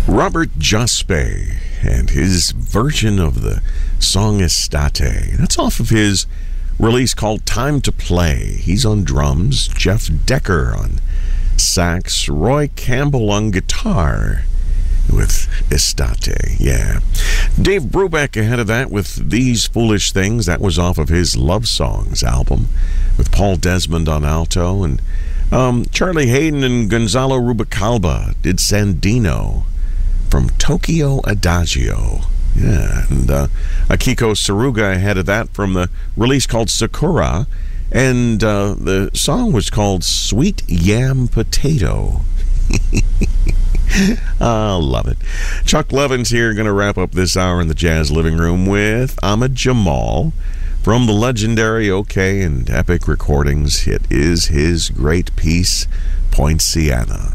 Robert Jaspe and his version of the song Estate. That's off of his release called Time to Play. He's on drums, Jeff Decker on sax, Roy Campbell on guitar with Estate. Yeah. Dave Brubeck ahead of that with These Foolish Things. That was off of his Love Songs album with Paul Desmond on alto. And Charlie Hayden and Gonzalo Rubalcaba did Sandino from Tokyo Adagio. Yeah, and Akiko Saruga ahead of that from the release called Sakura, and the song was called Sweet Yam Potato. I love it. Chuck Levin's here, going to wrap up this hour in the Jazz Living Room with Ahmad Jamal from the legendary OK and Epic Recordings. It is his great piece, Poinciana.